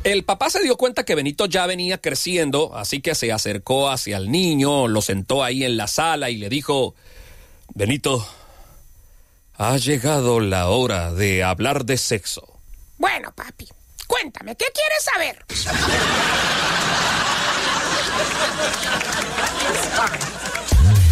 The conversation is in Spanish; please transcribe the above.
El papá se dio cuenta que Benito ya venía creciendo, así que se acercó hacia el niño, lo sentó ahí en la sala y le dijo: Benito, ha llegado la hora de hablar de sexo. Bueno, papi, cuéntame, ¿qué quieres saber?